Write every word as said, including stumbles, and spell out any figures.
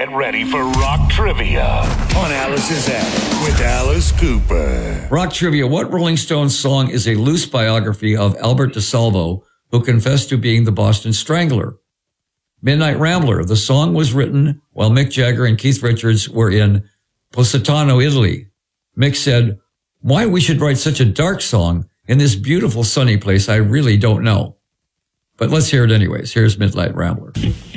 Get ready for Rock Trivia on Alice's Attic with Alice Cooper. Rock Trivia. What Rolling Stones song is a loose biography of Albert DeSalvo, who confessed to being the Boston Strangler? Midnight Rambler. The song was written while Mick Jagger and Keith Richards were in Positano, Italy. Mick said, "Why we should write such a dark song in this beautiful sunny place, I really don't know." But let's hear it anyways. Here's Midnight Rambler.